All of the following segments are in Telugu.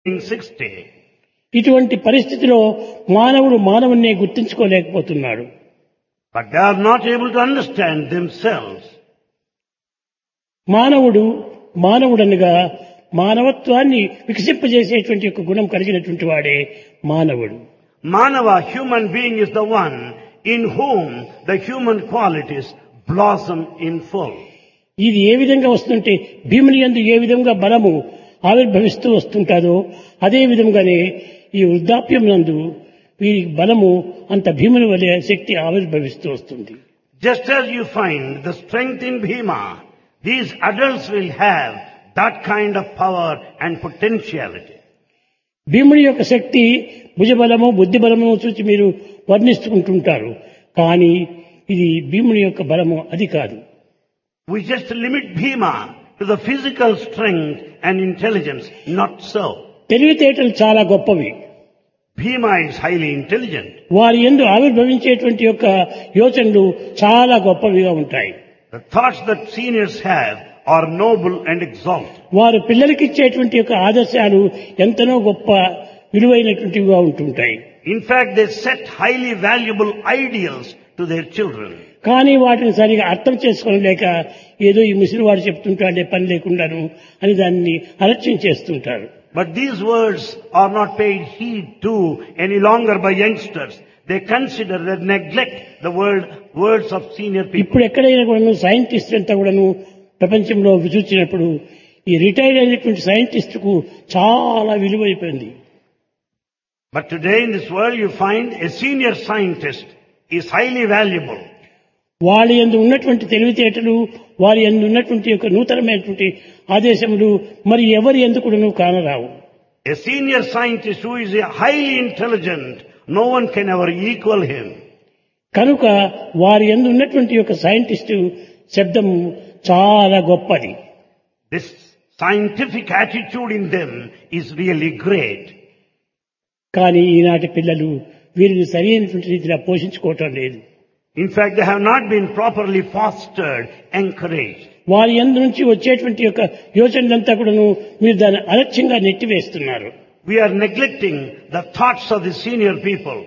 60. ఇటువంటి పరిస్థితిలో మానవుడు మానవున్నే గుర్తించుకోలేకపోతున్నాడు. But they are not able to understand themselves. మానవుడు మానవుడనగా మానవత్వాన్ని వికసింపజేసేటువంటి ఒక గుణం కలిగినటువంటి వాడే మానవుడు. Manava, human being, is the one in whom the human qualities blossom in full. ఇది ఏ విధంగా వస్తుంటే భీముని యందు ఏ విధంగా బలము ఆవిర్భవిస్తూ వస్తుంటాదో అదే విధంగానే ఈ వృద్ధాప్యం నందు వీరి బలము అంత భీముని వలె శక్తి ఆవిర్భవిస్తూ వస్తుంది. Just as you find the strength in Bhima, these adults will have that kind of power and potentiality. భీముని యొక్క శక్తి భుజబలము బుద్ధి బలము చూసి మీరు వర్ణిస్తుంటుంటారు. కానీ ఇది భీముని యొక్క బలము అది కాదు. We just limit Bhima to the physical strength and intelligence. Not so. తెలివితేటలు చాలా గొప్పవి. Bhima is highly intelligent. వారి యందు ఆవిర్భవించేటువంటి యొక్క యోచనలు చాలా గొప్పవిగా ఉంటాయి. The thoughts that seniors have are noble and exalted. వారు పిల్లలకి ఇచ్చేటువంటి యొక్క ఆదర్శాలు ఎంతనో గొప్ప విలువైనటువంటివిగా ఉంటుంటాయి. In fact, they set highly valuable ideals to their children. కానీ వాటిని సరిగా అర్థం చేసుకోలేక ఏదో ఈ ముసిలివాడు చెప్తుంటాడే పని లేకుండాను అని దాన్ని అలక్ష్యం చేస్తుంటారు. But these words are not paid heed to any longer by youngsters. They consider that neglect the words of senior people. ఇప్పుడు ఎక్కడైనా కూడాను సైంటిస్ట్ అంతా కూడాను ప్రపంచంలో చూసినప్పుడు ఈ రిటైర్ అయినటువంటి సైంటిస్టుకు చాలా విలువైపోయింది. But today in this world you find a senior scientist is highly valuable. వాళ్ళ యందు ఉన్నటువంటి తెలివితేటలు వారి యందు ఉన్నటువంటి యొక్క నూతనమైనటువంటి ఆదేశములు మరి ఎవరి యందు కూడాను కానరావు. A senior scientist who is highly intelligent, no one can ever equal him. కనుక వారి యందు ఉన్నటువంటి యొక్క సైంటిస్టు శబ్దం చాలా గొప్పది. This scientific attitude in them is really great. కానీ ఈనాటి పిల్లలు వీరిని సరైనటువంటి రీతిలో పోషించుకోవటం లేదు. In fact, they have not been properly fostered, encouraged. వారి యందు నుంచి వచ్చేటువంటి యొక్క యోచనలంతా కూడాను మీరు దాన్ని అలక్ష్యంగా నెట్టివేస్తున్నారు. We are neglecting the thoughts of the senior people.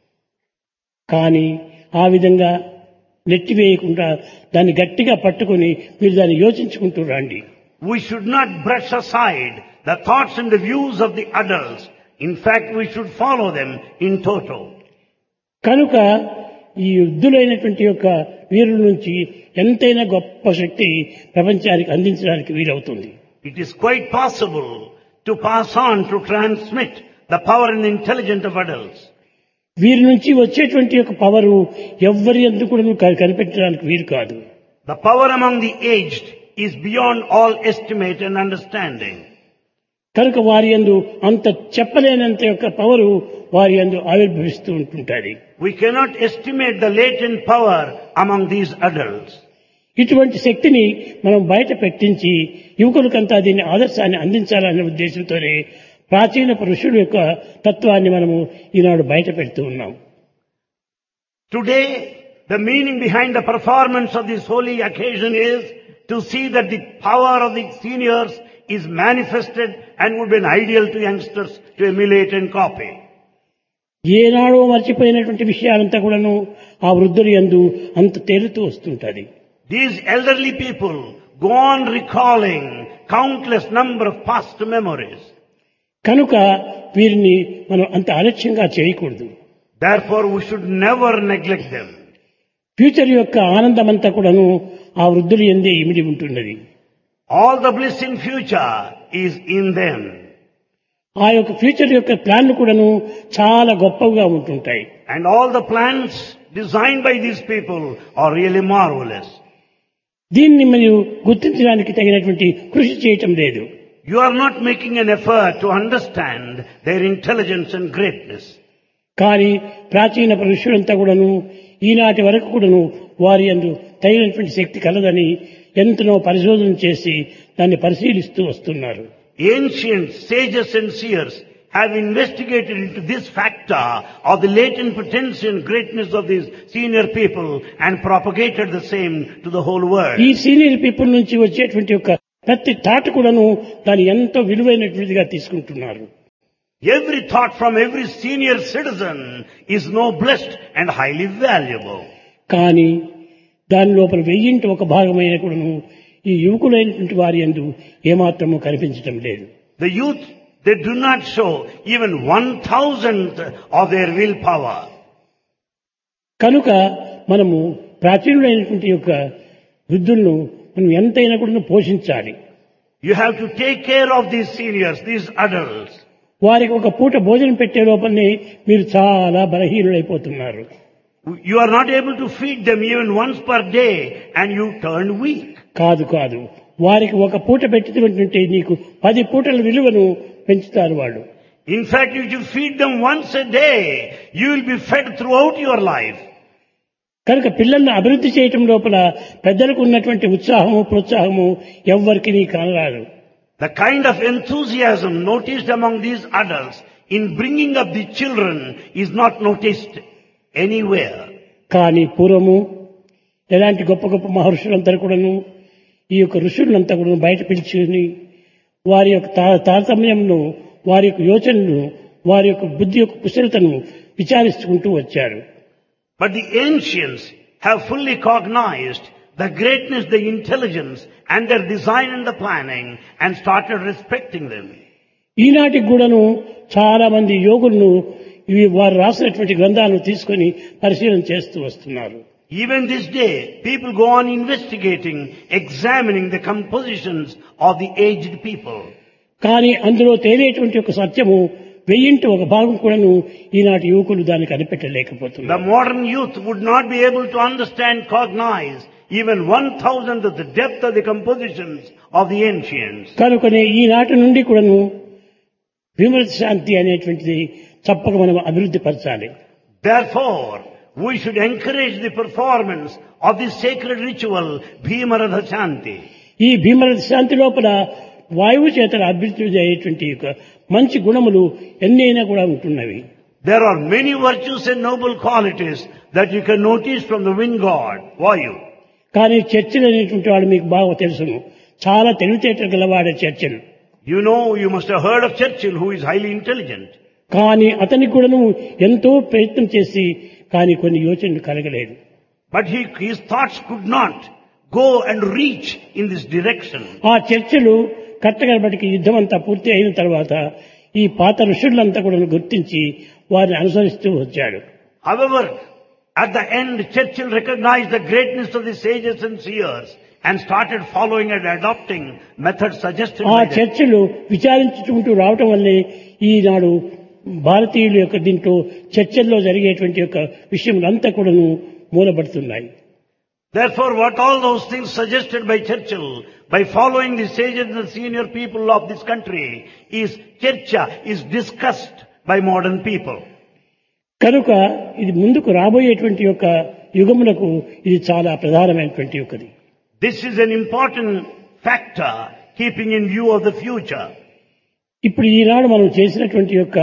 కానీ ఆ విధంగా నెట్టివేయకుండా దాన్ని గట్టిగా పట్టుకొని మీరు దాన్ని యోచించుకుంటూ రండి. We should not brush aside the thoughts and the views of the adults. In fact, we should follow them in toto. కనుక ఈ వృద్ధులైనటువంటి యొక్క వీరుల నుంచి ఎంతైనా గొప్ప శక్తి ప్రపంచానికి అందించడానికి వీలవుతుంది. It is quite possible to pass on, to transmit the power and intelligence of adults. వీరి నుంచి వచ్చేటువంటి యొక్క పవరు ఎవ్వరి యందు కూడా కనిపెట్టడానికి వీలు కాదు. The power among the aged is beyond all estimate and understanding. కనుక వారి యందు అంత చెప్పలేనంత యొక్క పవరు వారి యందు ఆవిర్భవిస్తూ ఉంటుంటుంది. We cannot estimate the latent power among these adults. ఇటువంటి శక్తిని మనం బయట పెట్టించి యువకులకంతా దీన్ని ఆదర్శాన్ని అందించాలనే ఉద్దేశంతోనే ప్రాచీన పురుషుల యొక్క తత్వాన్ని మనము ఈనాడు బయట పెడుతూ ఉన్నాం. Today, the meaning behind the performance of this holy occasion is to see that the power of the seniors is manifested and would be an ideal to youngsters to emulate and copy. ఏనాడో మర్చిపోయినటువంటి విషయాలంతా కూడాను ఆ వృద్ధుల యందు అంత తేలుతూ వస్తుంటది. These elderly people go on recalling countless number of past memories. కనుక వీరిని మనం అంత అలక్ష్యంగా చేయకూడదు. Therefore, we should never neglect them. Future యొక్క ఆనందమంతా కూడాను ఆ వృద్ధుల యందే ఇమిడి ఉంటున్నది. All the bliss in future is in them. ఆ యొక్క ఫ్యూచర్ యొక్క ప్లాన్లు కూడాను చాలా గొప్పగా ఉంటుంటాయి. And all the plans designed by these people are really marvelous. దీన్ని మీరు గుర్తించడానికి తగినటువంటి కృషి చేయటం లేదు. You are not making an effort to understand their intelligence and greatness. కానీ ప్రాచీన పురుషులంతా కూడాను ఈనాటి వరకు కూడాను వారి యందు తగినటువంటి శక్తి కలదని ఎంతనో పరిశోధన చేసి దాన్ని పరిశీలిస్తూ వస్తున్నారు. Ancient sages and seers have investigated into this factor of the latent potential and greatness of these senior people and propagated the same to the whole world. ఈ సీనియర్ పీపుల్ నుంచి వచ్చేటువంటి యొక్క ప్రతి థాట్ కూడాను దాన్ని ఎంతో విలువైనటువంటిదిగా తీసుకుంటున్నారు. Every thought from every senior citizen is noblest and highly valuable. కానీ దాని లోపల వెయ్యింటి ఒక భాగమైన కూడాను ఈ యువకులైనటువంటి వారి యందు ఏమాత్రము కనిపించటం లేదు. The youth, they do not show even 1,000th of their willpower. కనుక మనము ప్రాచీనులైనటువంటి యొక్క వృద్ధులను మనం ఎంతైనా కూడా పోషించాలి. You have to take care of these seniors, these adults. వారికి ఒక పూట భోజనం పెట్టే లోపలనే మీరు చాలా బలహీనులైపోతున్నారు. You are not able to feed them even once per day and you turn weak. కాదు వారికి ఒక పూట పెట్టినటువంటి నీకు 10 పూటల విలువను పెంచుతారు వాళ్ళు. In fact, if you feed them once a day, you will be fed throughout your life. కనుక పిల్లల్ని అభివృద్ధి చేయటం లోపల పెద్దలకు ఉన్నటువంటి ఉత్సాహము ప్రోత్సాహము ఎవ్వరికి కానరాదు. The kind of enthusiasm noticed among these adults in bringing up the children is not noticed anywhere. కానీ పూర్వము ఎలాంటి గొప్ప గొప్ప మహర్షులంతా కూడాను ఈ యొక్క ఋషులంతా కూడా బయట పిలిచి వారి యొక్క తారతమ్యంను, వారి యొక్క యోచనను, వారి యొక్క బుద్ధి యొక్క కుశలతను విచారిస్తుంటూ వచ్చారు. But the ancients have fully cognized the greatness, the intelligence and their design and the planning and started respecting them. ఈనాటికి కూడాను చాలా మంది యోగులను ఇవి వారు రాసినటువంటి గ్రంథాలను తీసుకొని పరిశీలన చేస్తూ వస్తున్నారు. Even this day, people go on investigating, examining the compositions of the aged people. కానీ అందులో తేలేటువంటి ఒక సత్యము వెయ్యింటి ఒక భాగం కూడాను ఈనాటి యువకులు దాన్ని కనిపెట్టలేకపోతున్నారు. The modern youth would not be able to understand, cognize even 1,000th of the depth of the compositions of the ancients. కనుకనే ఈనాటి నుండి కూడాను విమల శాంతి అనేటువంటిది తప్పక మనం అభివృద్ధి పరచాలి. Therefore, we should encourage the performance of this sacred ritual, Bhimaratha Shanti. ఈ భీమరథ శాంతి లోపల వాయువు చేత అభివృద్ధి అయ్యేటువంటి మంచి గుణములు ఎన్నైనా కూడా ఉంటున్నవి. There are many virtues and noble qualities that you can notice from the wind god, Vayu. కానీ చర్చలు అనేటువంటి వాడు మీకు బాగా తెలుసును. చాలా తెలివితేటలు గలవాడే చర్చలు. You know, you must have heard of Churchill, who is highly intelligent. కానీ అతనికి కూడాను ఎంతో ప్రయత్నం చేసి కానీ కొన్ని యోచనలు కలగలేదు. But his thoughts could not go and reach in this direction. ఆ చర్చలు కట్టగలబడికి యుద్ధం అంతా పూర్తి అయిన తర్వాత ఈ పాత ఋషులంతా కూడా గుర్తించి వారిని అనుసరిస్తూ వచ్చాడు. However, at the end, Churchill recognized the greatness of the sages and seers and started following and adopting methods suggested ఆ by them. చర్చలు విచారించుకుంటూ రావటం వల్లే ఈనాడు భారతీయుల యొక్క దీంట్లో చర్చల్లో జరిగేటువంటి యొక్క విషయములంతా కూడాను మూలపడుతున్నాయి. Therefore, what all those things suggested by Churchill, by following the sages and the senior people of this country, is discussed by modern people. కనుక ఇది ముందుకు రాబోయేటువంటి యొక్క యుగములకు ఇది చాలా ప్రధానమైనటువంటి యొక్కది. This is an important factor keeping in view of the future. ఇప్పుడు ఈనాడు మనం చేసినటువంటి యొక్క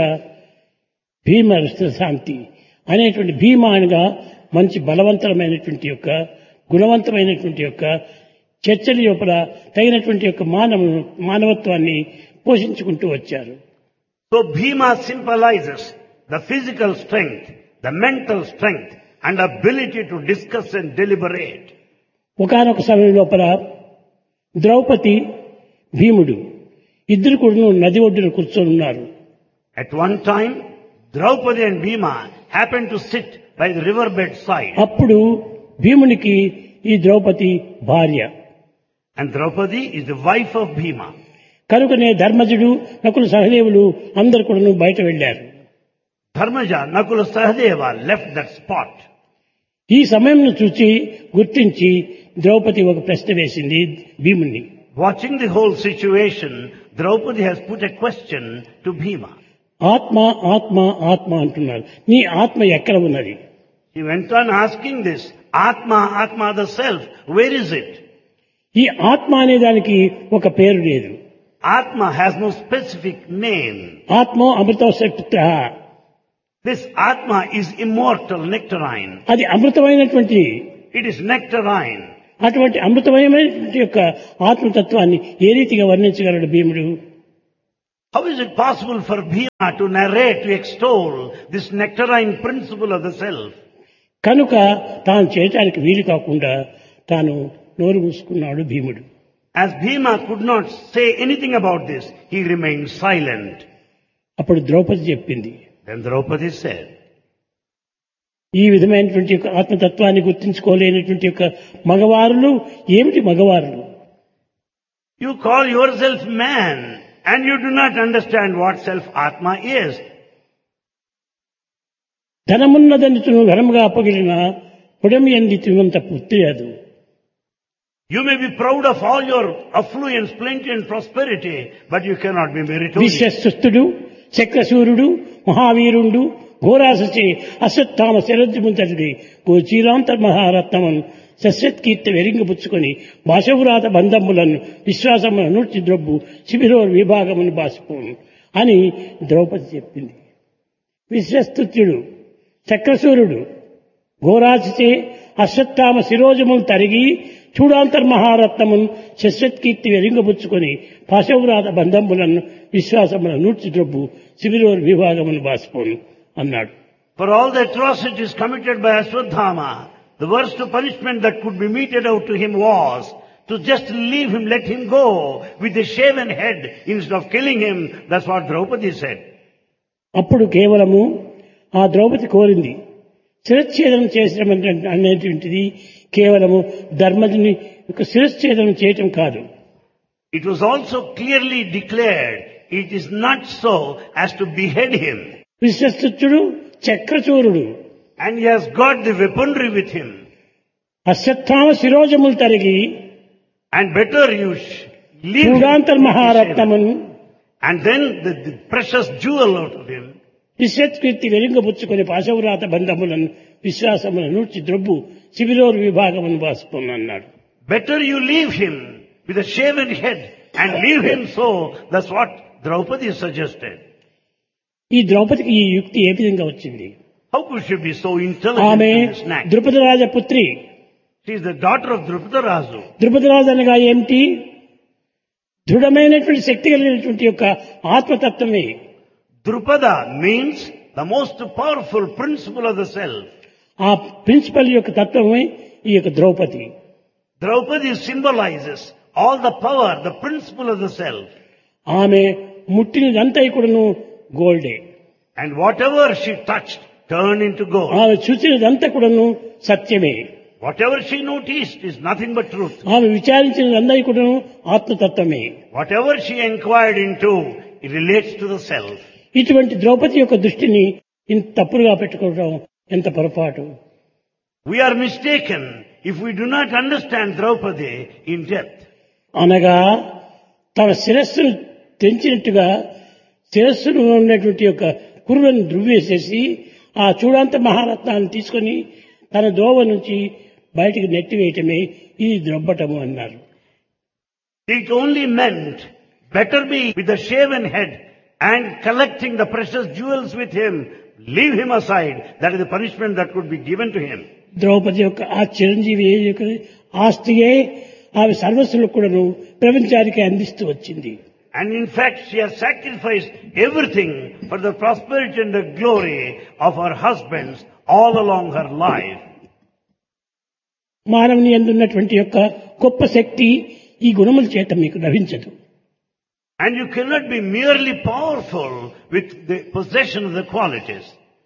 భీమ శాంతి అనేటువంటి భీమ అనగా మంచి బలవంతమైనటువంటి యొక్క గుణవంతమైనటువంటి యొక్క చర్చల లోపల తగినటువంటి యొక్క మానవత్వాన్ని పోషించుకుంటూ వచ్చారు. So Bhima symbolizes the physical strength, the mental strength and ability to discuss and deliberate. ఒకానొక సమయం లోపల ద్రౌపది భీముడు ఇద్దరు కూడా నది ఒడ్డున కూర్చొని ఉన్నారు. At one time, Draupadi and Bhima happened to sit by the riverbed side. అప్పుడు భీమునికి ఈ ద్రౌపది భార్య. And Draupadi is the wife of Bhima. కనుకనే ధర్మజుడు నకుల సహదేవులు అందరు కూడా బయట వెళ్లారు. Dharmaja, Nakula, Sahadeva left that spot. ఈ సమయం చూచి గుర్తించి ద్రౌపది ఒక ప్రశ్న వేసింది భీముని. Watching the whole situation, Draupadi has put a question to Bhima. ఆత్మ ఆత్మ ఆత్మ అంటున్నారు. నీ ఆత్మ ఎక్కడ ఉన్నది? He went on asking this, Atma, Atma, the self, where is it? ఈ ఆత్మ అనే దానికి ఒక పేరు లేదు. Atma has no specific name. ఆత్మ అమృతోసక్త. This Atma is immortal, nectarine. అది అమృతమైనటువంటి. It is nectarine. అటువంటి అమృతమైనటువంటి యొక్క ఆత్మతత్వాన్ని ఏ రీతిగా వర్ణించగలడు భీముడు? How is it possible for Bhima to narrate, to extol this nectarine principle of the self? కనుక తాను చేయటానికి వీలు కాకుండా తాను నోరు మూసుకున్నాడు భీముడు. As Bhima could not say anything about this, he remained silent. అప్పుడు ద్రౌపది చెప్పింది, Then Draupadi said, ఈ విధమైనటువంటి యొక్క ఆత్మతత్వాన్ని గుర్తించుకోలేనటువంటి యొక్క మగవారులు ఏమిటి మగవారులు? you call yourself man and you do not understand what self-atma is. ధనమున్నదనితును ఘనముగా అప్పగిలిన పుడమి అందితువంత పుత్రియదు. You may be proud of all your affluence, plenty and prosperity, but you cannot be meritorious. విశ్వస్తుడు, చక్రసూరుడు, మహావీరుండు, ఘోరాసచే Ashwatthama శరద్ముంతటి గోచీరాంతర్మహారత్నమును శశ్వత్కీర్తి వెరింగపుచ్చుకొని భాషవురాత బంధములను విశ్వాసములను నూర్చి ద్రొబ్బు శిబిరోర్ విభాగమును బాసిపోను అని ద్రౌపది చెప్పింది. విశ్వస్తుత్యుడు, చక్రసూరుడు, ఘోరాసచే అశ్వత్థామ శిరోజములు తరిగి చూడాంతర్మహారత్నమును శశ్వత్కీర్తి వెరింగపుచ్చుకొని భాషవురాత బంధములను విశ్వాసములను నూర్చి ద్రొబ్బు శిబిరోర్ విభాగమును బాసిపోను అన్నాడు. For all the atrocities committed by Ashwadhama, the worst punishment that could be meted out to him was to just leave him, let him go with a shaven head instead of killing him. That's what Draupadi said. అప్పుడు కేవలము ఆ ద్రౌపది కోరింది శిరచ్ఛేదనం చేసడం అనేటువంటిది కేవలము ధర్మజుని యొక్క శిరచ్ఛేదనం చేయటం కాదు. It was also clearly declared, it is not so as to behead him. విశ్వస్తుత్యుడు, చక్రచూరుడు, And he has got the weaponry with him. Ashwatthama శిరోజములు తరిగి And better you leave him. చూడాంతర్మహారత్నమును And then the precious jewel out of him. విశ్వత్కీర్తి వెరింగపుచ్చుకొని పాశవురాత బంధములను విశ్వాసములను నూర్చి ద్రొబ్బు శిబిరోర్ విభాగమును బాసుకున్నాడు. Better you leave him with a shaven head and leave him so. That's what Draupadi suggested. ఈ ద్రౌపదికి ఈ యుక్తి ఏ విధంగా వచ్చింది? How could she be so intelligent ఆమె in this knack? ద్రుపదరాజ Putri. She is the daughter of Drupadarazu. ద్రుపదరాజు అనగా ఏమిటి? దృఢమైనటువంటి శక్తి కలిగినటువంటి యొక్క ఆత్మతత్వమే. Drupada means the most powerful principle of the self. ఆ ప్రిన్సిపల్ యొక్క తత్వమే ఈ యొక్క Draupadi. Draupadi symbolizes all the power, the principle of the self. ఆమె ముట్టినదంతా కూడాను గోల్డే. And whatever she touched turned into gold. ఆమె చూసినదంతా కూడాను సత్యమే. Whatever she noticed is nothing but truth. ఆమె విచారించినదంతా కూడాను ఆత్మతత్వమే. Whatever she inquired into, it relates to the self. ఇటువంటి ద్రౌపది యొక్క దృష్టిని ఇంత తప్పుగా పెట్టుకోవడం ఎంత పొరపాటు. We are mistaken if we do not understand Draupadi in depth. అనగా తన శిరస్సును తెంచినట్టుగా శిరస్సును ఉన్నటువంటి యొక్క కురులను ధృవ్వేసేసి ఆ చూడాంత మహారత్నాన్ని తీసుకొని తన దోవ నుంచి బయటికి నెట్టివేయటమే ఇది ద్రొబ్బటము అన్నారు. It only meant better be with the shaven head and collecting the precious jewels with him. Leave him aside. That is the punishment that could be given to him. Draupadi యొక్క ఆ చిరంజీవి యొక్క ఆస్తియే ఆమె సర్వస్సులకు కూడాను ప్రపంచానికి అందిస్తూ వచ్చింది. And in fact, she has sacrificed everything for the prosperity and the glory of her husbands all along her life. మానవుని యందున్నటువంటి యొక్క గొప్ప శక్తి ఈ గుణముల చేత మీకు లభించదు. And you cannot be merely powerful with the possession of the qualities.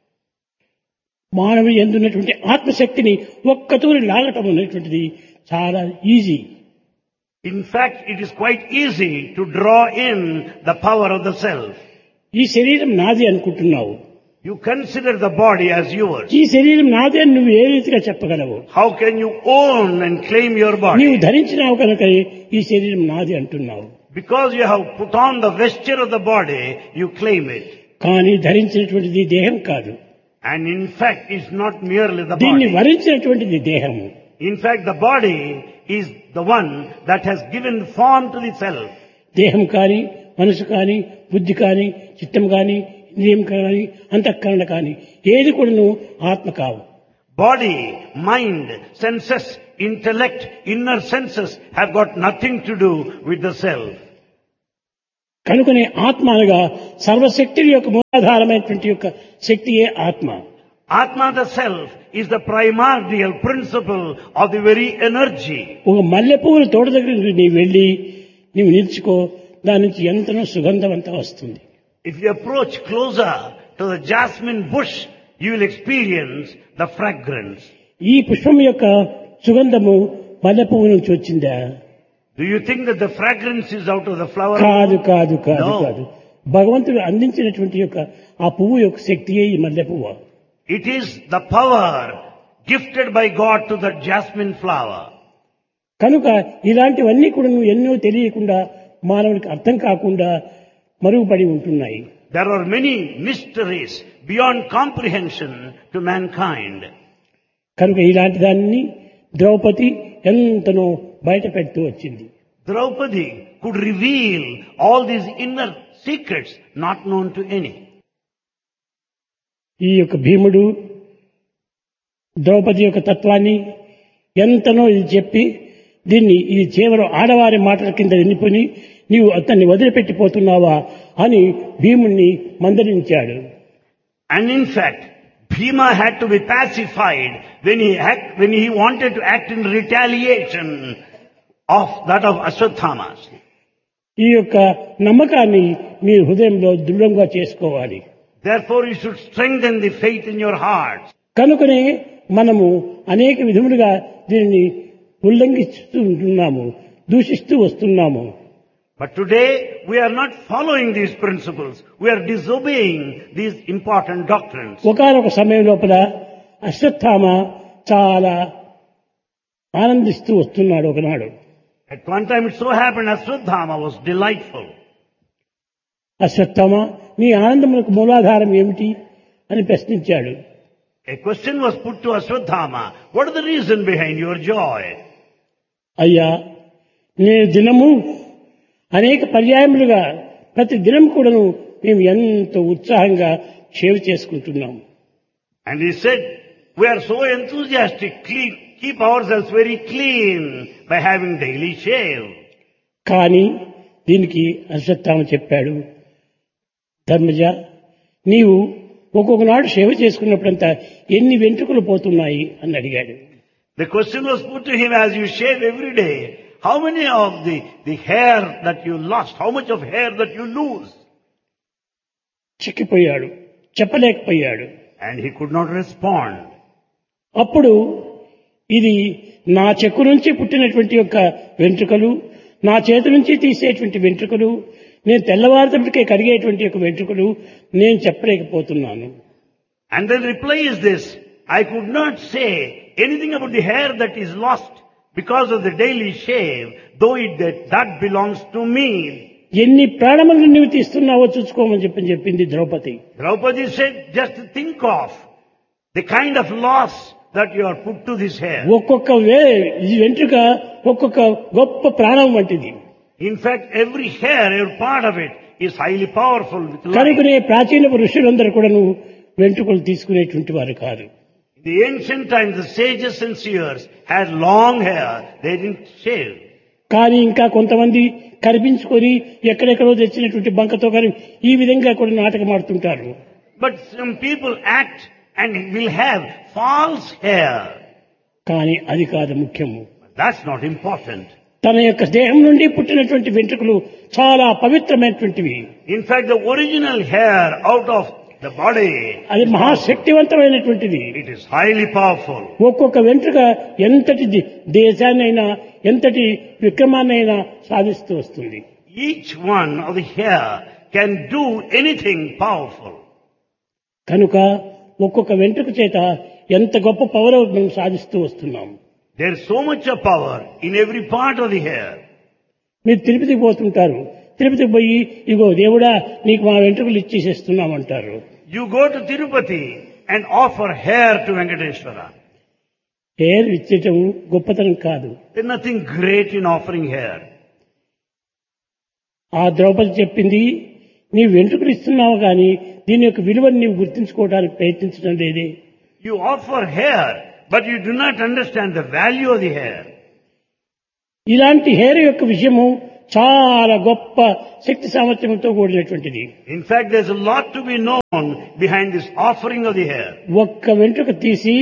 మానవుని యందున్నటువంటి ఆత్మశక్తిని ఒక్కతూరి లాగటం అనేటువంటిది చాలా easy. In fact, it is quite easy to draw in the power of the self. ఈ శరీరం నాది అనుకుంటున్నావు. You consider the body as yours. ఈ శరీరం నాది అని నువ్వు ఏ రీతిగా చెప్పగలవు? How can you own and claim your నీవు body? ధరించినావు కనుక ఈ శరీరం నాది అంటున్నావు. Because you have put on the vesture of the body, you claim it. కానీ ధరించినటువంటిది దేహం కాదు. And in fact, it's not merely the దీన్ని body. వరించినటువంటిది దేహము. In fact, the body is the one that has given form to the self. దేహం కానీ మనసు కానీ బుద్ధి కానీ చిత్తం కానీ ఇంద్రియం కానీ అంతఃకరణ కానీ ఏది కూడాను ఆత్మ కావు. Body, mind, senses, intellect, inner senses have got nothing to do with the self. కనుకనే ఆత్మ అనగా సర్వశక్తి యొక్క మూలాధారమైనటువంటి యొక్క శక్తియే ఆత్మ. Atma, the self, is the primordial principle of the very energy. ఒక మల్లె పువ్వుల తోట దగ్గర నీవు వెళ్ళి నీవు నిల్చుకో, దాని నుంచి ఎంతనో సుగంధం అంతా వస్తుంది. If you approach closer to the jasmine bush, you will experience the fragrance. ఈ పుష్పం యొక్క సుగంధము మల్లె పువ్వు నుంచి వచ్చిందా? Do you think that the fragrance is out of the flower? కాదు కాదు కాదు No. కాదు. భగవంతుడు అందించినటువంటి యొక్క ఆ పువ్వు యొక్క శక్తియే ఈ మల్లె పువ్వు. It is the power gifted by God to the jasmine flower. కనుక ఇలాంటివన్నీ కూడా ఎన్నో తెలియకుండా మానవుడికి అర్థం కాకుండా మరుగుపడి ఉంటున్నాయి. There are many mysteries beyond comprehension to mankind. కనుక ఇలాంటి దాన్ని ద్రౌపది ఎంతనో బయట పెడుతూ వచ్చింది. Draupadi could reveal all these inner secrets not known to any. ఈ యొక్క భీముడు ద్రౌపది యొక్క తత్వాన్ని ఎంతనో ఇది చెప్పి దీన్ని ఇది కేవలం ఆడవారి మాటల కింద ఎన్నిపోయి నీవు అతన్ని వదిలిపెట్టిపోతున్నావా అని భీముణ్ణి మందలించాడు. And in fact, Bhima had to be pacified when he wanted to act in retaliation of that of Ashwatthama. ఈ యొక్క నమ్మకాన్ని మీ హృదయంలో దృఢంగా చేసుకోవాలి. Therefore, you should strengthen the faith in your hearts. కనుకనే మనము అనేక విధములుగా దీనిని ఉల్లంఘిస్తూ ఉంటున్నాము, దూషిస్తూ వస్తున్నాము. But today, we are not following these principles. We are disobeying these important doctrines. ఒకానొక సమయం లోపల అశ్వత్థామ చాలా ఆనందిస్తూ వస్తున్నాడు ఒకనాడు. At one time, it so happened Ashwatthama was delightful. Ashwatthama, నీ ఆనందములకు మూలాధారం ఏమిటి అని ప్రశ్నించాడు. A question was put to Ashwatthama. What is the reason behind your joy? అయ్యా, నేను దినము అనేక పర్యాయములుగా ప్రతి దినం కూడాను మేము ఎంతో ఉత్సాహంగా సేవ చేసుకుంటున్నాము. And he said, we are so enthusiastic, keep ourselves very clean by having daily shave. కానీ దీనికి అశ్వత్థామ చెప్పాడు, ధర్మజ, నీవు ఒక్కొక్క నాడు సేవ చేసుకున్నప్పుడంతా ఎన్ని వెంట్రుకలు పోతున్నాయి అని అడిగాడు. The question was put to him, as you shave every day, how many of the hair that you lost, how much of hair that you lose? చిక్కిపోయాడు, చెప్పలేకపోయాడు. And he could not respond. అప్పుడు ఇది నా చెక్కు నుంచి పుట్టినటువంటి యొక్క వెంట్రుకలు, నా చేతి నుంచి తీసేటువంటి వెంట్రుకలు, నేను తెల్లవారుతప్పటికే కడిగేటువంటి యొక్క వెంట్రుకలు, నేను చెప్పలేకపోతున్నాను. And the reply is this, I could not say anything about the hair that is lost because of the daily shave, though that belongs to me. ఎన్ని ప్రాణములను నీవు తీస్తున్నావో చూసుకోమని చెప్పింది Draupadi. Draupadi said, just think of the kind of loss that you are put to this hair. ఒక్కొక్క వెంట్రుక ఒక్కొక్క గొప్ప ప్రాణం వంటిది. In fact, every hair, every part of it is highly powerful with life. కనుకనే ప్రాచీన ఋషులందరూ కూడాను వెంట్రుకలు తీసుకునేటువంటి వారు కాదు. In the ancient times, the sages and seers had long hair. They didn't shave. కానీ ఇంకా కొంతమంది కనిపించుకొని ఎక్కడెక్కడో తెచ్చినటువంటి బంకతో కానీ ఈ విధంగా కూడా నాటకం ఆడుతుంటారు. But some people act and will have false hair. కానీ అది కాదు ముఖ్యము. That's not important. తన యొక్క దేహం నుండి పుట్టినటువంటి వెంట్రుకలు చాలా పవిత్రమైనటువంటివి. In fact, the original hair out of the body, అది మహాశక్తివంతమైనటువంటిది. it is highly powerful. ఒక్కొక్క వెంట్రుక ఎంతటి దేశాన్నైనా ఎంతటి విక్రమాన్నైనా సాధిస్తూ వస్తుంది. Each one of the hair can do anything powerful. కనుక ఒక్కొక్క వెంట్రుక చేత ఎంత గొప్ప పవర్ మనం సాధిస్తూ వస్తున్నాం. There is so much of power in every part of the hair. మీరు తిరుపతికి పోతుంటారు, తిరుపతికి పోయి ఇగో దేవుడా నీకు మా వెంట్రుకలు ఇచ్చేసేస్తున్నామంటారు. You go to Tirupati and offer hair to Venkateshwara. Hair ఇచ్చేయటం గొప్పతనం కాదు. There is nothing great in offering hair. ఆ ద్రౌపది చెప్పింది, నీవు వెంట్రుకలు ఇస్తున్నావు కానీ దీని యొక్క విలువను నీవు గుర్తించుకోవడానికి ప్రయత్నించడం లేదే. You offer hair, but you do not understand the value of the hair. ఇలాంటి హెయిర్ యొక్క విషయము చాలా గొప్ప శక్తి సామర్థ్యంతో కూడినటువంటిది. In fact, there's a lot to be known behind this offering of the hair. ఒక్క వెంట్రుక తీసి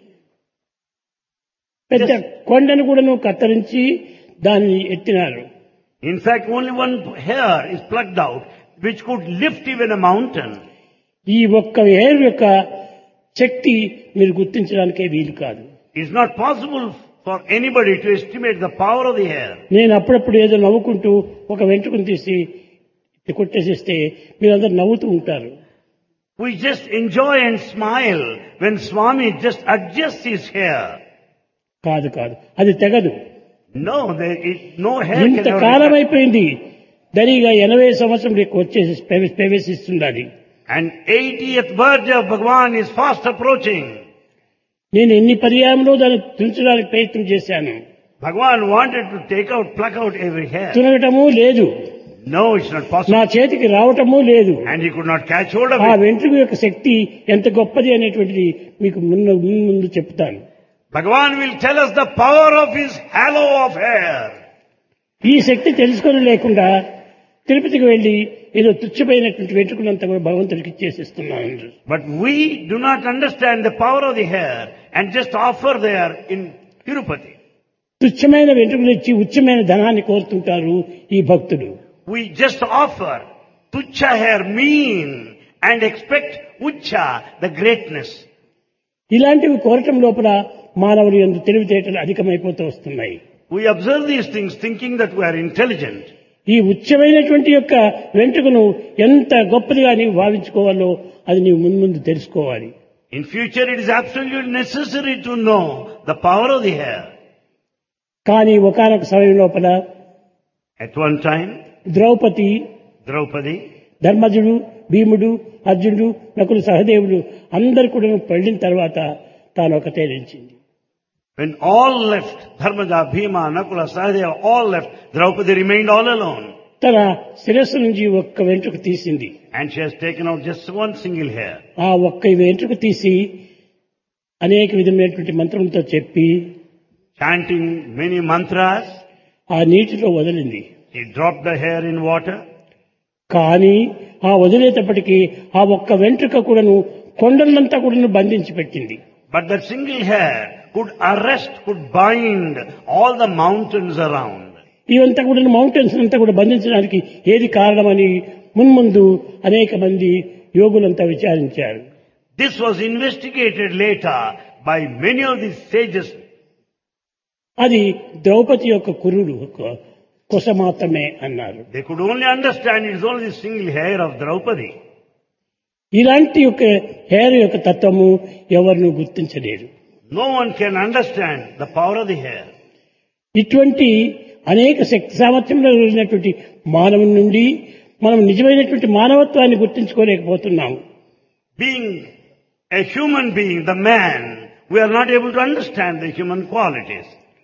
పెద్ద కొండను కూడాను కత్తిరించి దానిని ఎత్తినారు. In fact, only one hair is plucked out, which could lift even a mountain. ఈ ఒక్క హెయిర్ యొక్క శక్తి మీరు గుర్తించడానికే వీలు కాదు. It's not possible for anybody to estimate the power of the hair. నేను అప్పుడప్పుడు ఏదో నవ్వుకుంటూ ఒక వెంట్రుకను తీసి కొట్టేసిస్తే మీరందరూ నవ్వుతూ ఉంటారు. We just enjoy and smile when Swami just adjusts his hair. కాదు కాదు, అది తెగదు. No, no hair ఇంత can కాలం ever. అయిపోయింది, దరిగా 80 సంవత్సరం వచ్చేసి ప్రవేశిస్తున్నది. And 80th birthday of Bhagavan is fast approaching. నేను ఎన్ని పర్యాయంలో దాన్ని తుంచడానికి ప్రయత్నం చేశాను. Bhagavan wanted to pluck out every hair. తునగటము లేదు, No, it's not possible. నా చేతికి రావటము లేదు. And he could not catch hold of ఆ it. వెంట్రుక యొక్క శక్తి ఎంత గొప్పది అనేటువంటిది మీకు ముందు చెప్తాను. Bhagavan will tell us the power of his halo of hair. ఈ శక్తి తెలుసుకొని లేకుండా తిరుపతికి వెళ్లి ఏదో తుచ్చమైనటువంటి వెంట్రుకలంతా కూడా భగవంతుడికి ఇచ్చేసిస్తున్నాను. But we do not understand the power of the hair and just offer there in Tirupati. తుచ్చమైన వెంట్రుకలు ఇచ్చి ఉచ్చమైన ధనాన్ని కోరుతుంటారు ఈ భక్తులు. We just offer tucha hair, mean, and expect ucha, the greatness. ఇలాంటివి కోరటం లోపల మానవులు యందు తెలివితేటలు అధికమైపోతూ వస్తున్నాయి. We observe these things thinking that we are intelligent. ఈ ఉచ్చమైనటువంటి యొక్క వెంట్రుకను ఎంత గొప్పదిగా నీవు భావించుకోవాలో అది నీవు ముందు తెలుసుకోవాలి. In future it is absolutely necessary to know the power of the hair. కానీ ఒకానొక సమయం లోపల At one time, Draupadi, Draupadi, ధర్మజుడు, భీముడు, అర్జునుడు, నకులు, సహదేవుడు అందరు కూడా పెళ్లిన తర్వాత తాను ఒకటే నిలిచింది. when all left, Dharmaja, Bhima, Nakula, Sahadeva, all left, Draupadi remained all alone. తన శిరస్సు నుంచి ఒక్క వెంట్రుక తీసింది. And she has taken out just one single hair. ఆ ఒక్క వెంట్రుక తీసి అనేక విధమైనటువంటి మంత్రములతో చెప్పి Chanting many mantras, ఆ నీటిలో వదిలింది. he dropped the hair in water. కానీ ఆ వదిలేటప్పటికీ ఆ ఒక్క వెంట్రుక కూడాను కొండలంతా కూడాను బంధించి పెట్టింది. But that single hair could arrest, could bind all the mountains around. ఇవంతా కూడా మౌంటైన్స్ అంతా కూడా బంధించడానికి ఏది కారణమని మున్ముందు అనేక మంది యోగులంతా విచారించారు. This was investigated later by many of these sages. అది ద్రౌపది యొక్క కురుడు కొస మాత్రమే అన్నారు. They could only understand it is only the single hair of Draupadi. ఇలాంటి యొక్క హెయిర్ యొక్క తత్వము ఎవరిని గుర్తించలేరు. No one can understand the power of the hair. ఇటువంటి అనేక శక్తి సామర్థ్యంలో ఉన్నటువంటి మానవుని నుండి మనం నిజమైనటువంటి మానవత్వాన్ని గుర్తించుకోలేకపోతున్నాము. Being a human being, the man, we are not able to understand the human qualities.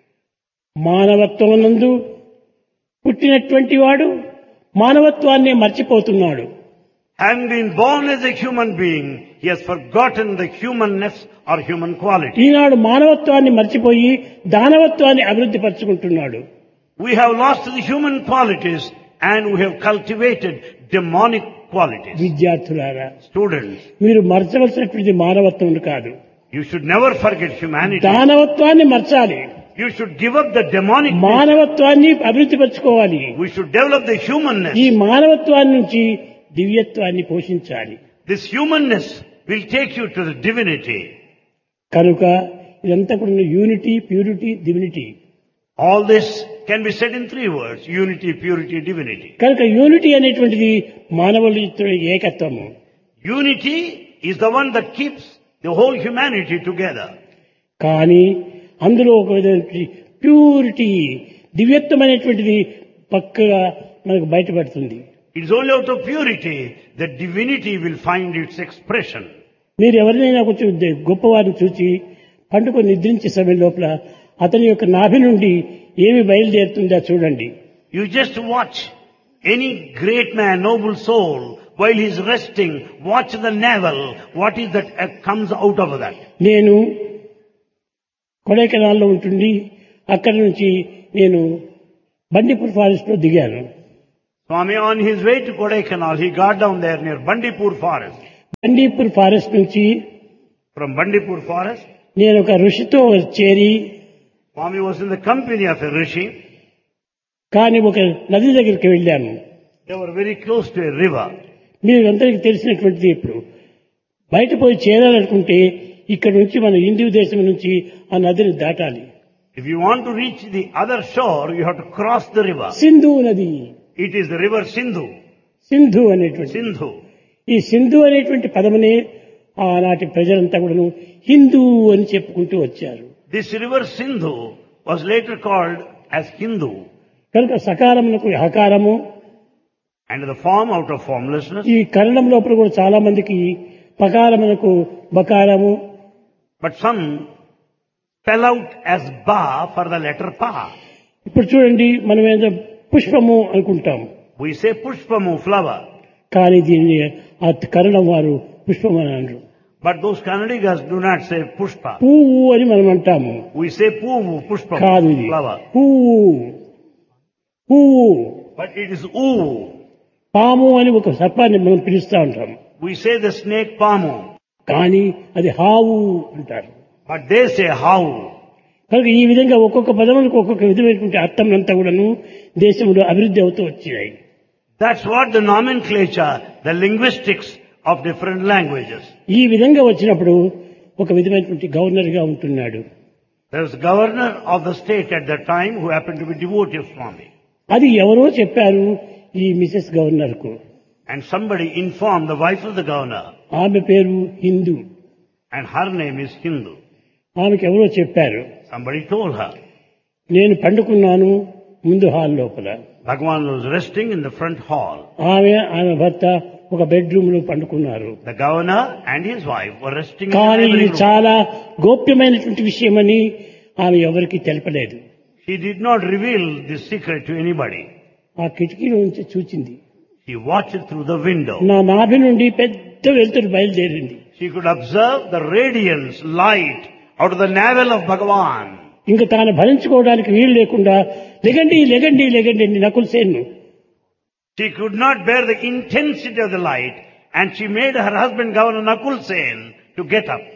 మానవత్వం నందు పుట్టినటువంటి వాడు మానవత్వాన్ని మర్చిపోతున్నాడు. Having been born as a human being, he has forgotten the humanness or human quality. ఈనాడు మానవత్వాన్ని మర్చిపోయి దానవత్వాన్ని అభివృద్ధి పరుచుకుంటున్నాడు. We have lost the human qualities and we have cultivated demonic qualities. విద్యార్థులారా, Students, మీరు మర్చవలసినటువంటి మానవత్వం కాదు, you should never forget humanity. దానవత్వాన్ని మర్చాలి. You should give up the demonic. మానవత్వాన్ని అభివృద్ధి పరచుకోవాలి. We should develop the humanness. ఈ మానవత్వాన్ని నుంచి దివ్యత్వాన్ని పోషించాలి. This humanness will take you to the divinity. కనుక ఇదంతా కూడా unity, purity, divinity. All this can be said in 3 words: unity, purity, divinity. కనుక యూనిటీ అనేటువంటిది మానవుల ఏకత్వము. Unity is the one that keeps the whole humanity together. కానీ అందులో ఒక విధమైనటువంటి ప్యూరిటీ, దివ్యత్వం అనేటువంటిది పక్కగా మనకు బయటపడుతుంది. It is only out of purity that divinity will find its expression. మీరు ఎవరినైనా కొంచెం గొప్పవారిని చూచి పండుకొని నిద్రించే సమయం లోపల అతని యొక్క నాభి నుండి ఏమి బయలుదేరుతుందో చూడండి. You just watch any great man, noble soul, while he is resting, watch the navel. What is that comes out of that? నేను కొడైకెనాల్లో ఉంటుండి అక్కడి నుంచి నేను బండిపూర్ ఫారెస్ట్ లో దిగాను. Swami, on his way to Kodaikanal, he got down there near Bandipur forest. Bandipur forest నుంచి From Bandipur forest, నేను ఒక ఋషితో చేరి, Swami was in the company of a rishi. కానీ ఒక నది దగ్గరికి వెళ్ళాను. They were very close to a river. మీరు అందరికీ తెలిసినటువంటిది. ఇప్పుడు బయట పోయి చేరాలనుకుంటే ఇక్కడ నుంచి మన హిందూ దేశం నుంచి ఆ నదిని దాటాలి. If you want to reach the other shore, you have to cross the river. Sindhu నది, It is the river Sindhu. Sindhu అనేటువంటి Sindhu. ఈ సింధు అనేటువంటి పదమునే ఆనాటి ప్రజలంతా కూడాను హిందూ అని చెప్పుకుంటూ వచ్చారు. This river Sindhu was later called as Hindu. కనుక సకారమునకు హకారము, And the form out of formlessness. ఈ కన్నడం లోపల కూడా చాలా మందికి పకారమునకు బకారము, But some spell out as Ba for the letter Pa. ఇప్పుడు చూడండి మనం ఏదో పుష్పము అనుకుంటాం, We say Pushpamu, flower. కానీ దీన్ని ఆ కన్నడం వారు పుష్పం అని అనరు. But those Kannadigas do not say Pushpa. పువ్వు అని మనం అంటాము. We say Puvu, Pushpamu, కాదు ఇది flower. పువ్వు. పువ్వు But it is Oo. పాము అని ఒక సర్పాన్ని మనం పిలుస్తూ ఉంటాం, We say the snake Pamu. కానీ అది హావు అంటారు. But they say How. కనుక ఈ విధంగా ఒక్కొక్క పదములకు ఒక్కొక్క విధమైనటువంటి అర్థం అంతా కూడాను దేశంలో అభివృద్ధి అవుతూ వచ్చినాయి. That's what the nomenclature, the linguistics of different languages. ఈ విధంగా వచ్చినప్పుడు ఒక విధమైనటువంటి గవర్నర్ గా ఉంటున్నాడు. There was governor of the state at that time who happened to be devotee of Swami. అది ఎవరో చెప్పారు ఈ మిసెస్ గవర్నర్ కు. And somebody informed the wife of the governor. ఆమె పేరు Hindu. And her name is Hindu. ఆమెకు ఎవరో చెప్పారు. Somebody told her. నేను పండుకున్నాను ముందు హాల్ లోపల. Bhagavan was resting in the front hall. ఆమె భర్త ఒక బెడ్రూమ్ లో పండుకున్నారు. The governor and his wife were resting in the కానీ ఇది neighboring room. చాలా గోప్యమైనటువంటి విషయమని ఆమె ఎవరికి తెలపలేదు. She did not reveal this secret to anybody. ఆ కిటికీలో నుంచి చూచింది. She watched through the window. నా నాభి నుండి పెద్ద వెలుతురు బయలుదేరింది. She could observe the radiance, light out of the navel of Bhagavan. ఇంకా తాను భరించుకోవడానికి వీలు లేకుండా లెగండి లెగండి లెగండి అని Nakul Sen. She could not bear the intensity of the light, and she made her husband, Governor Nakul Sen, to get up.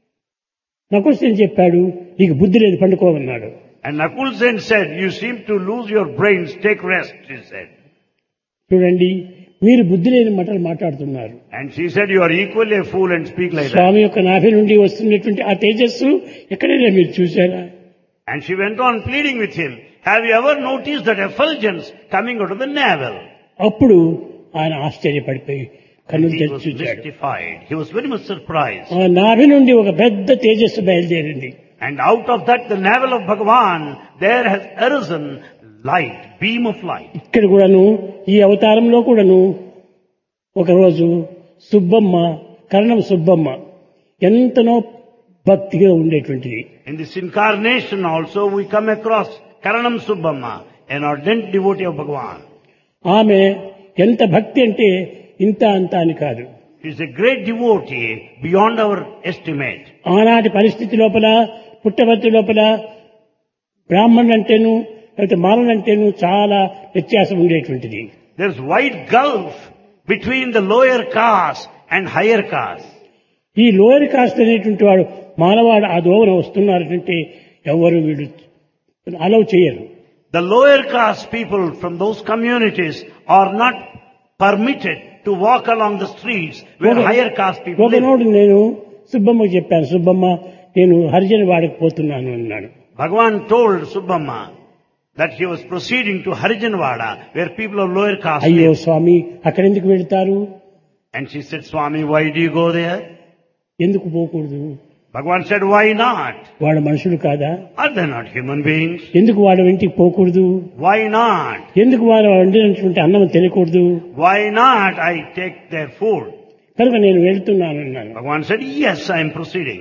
Nakul Sen చెప్పాడు, నీకు బుద్ధి లేదు పండుకోమన్నాడు. And Nakul Sen said, you seem to lose your brains, take rest, she said. చూడండి, మీరు బుద్ధి లేని మాటలు మాట్లాడుతున్నారు. And she said, you are equally a fool and speak like that. స్వామి యొక్క నాభి నుండి వస్తున్నటువంటి ఆ తేజస్సు ఎక్కడైనా మీరు చూశారా? And she went on pleading with him, have you ever noticed that effulgence coming out of the navel? అప్పుడు ఆయన ఆశ్చర్యపడిపోయి కన్నులు He తెరిచి was చూశాడు. mystified. He was very much surprised. ఆ నాభి నుండి ఒక పెద్ద తేజస్సు బయలుదేరింది. And out of that, the navel of Bhagavan, there has arisen light, beam of light. ఇక్కడ కూడాను ఈ అవతారంలో కూడాను ఒకరోజు సుబ్బమ్మ, కరణం సుబ్బమ్మ ఎంతనో భక్తిగా ఉండేటువంటిది. In this incarnation also, we come across Karanam Subbamma, an ardent devotee of Bhagavan. ఆమె ఎంత భక్తి అంటే ఇంత అంత అని కాదు. She is a great devotee beyond our estimate. ఆనాటి పరిస్థితి లోపల, పుట్టబర్తి లోపల బ్రాహ్మణులు అంటేను లేకపోతే మాలలు అంటేను చాలా వ్యత్యాసం ఉండేటువంటిది. There is wide gulf between the lower caste and higher caste. ఈ లోయర్ కాస్ట్ అనేటువంటి వాడు మానవాడు ఆ దోవన వస్తున్నారంటే ఎవరు వీడు అలౌ చేయరు. The lower caste people from those communities are not permitted to walk along the streets where higher caste people live. ఒకనోడు నేను సుబ్బమ్మకి చెప్పాను, సుబ్బమ్మ నేను హరిజన వాడికి పోతున్నాను అన్నాడు. Bhagavan told Subbamma that he was proceeding to Harijanwada where people of lower caste అయ్యో live. స్వామి అక్కడెందుకు వెళ్తారు? And she said, Swami, why do you go there? ఎందుకు పోకూడదు? Bhagavan said, why not? వాడు మనుషులు కాదా? Are they not human beings? ఎందుకు వాడు ఇంటికి పోకూడదు? Why not? ఎందుకు వాడు వండినటువంటి అన్నం తినకూడదు? Why not I take their food? కనుక నేను వెళ్తున్నాను అన్నాను. Bhagavan said, yes, I am proceeding.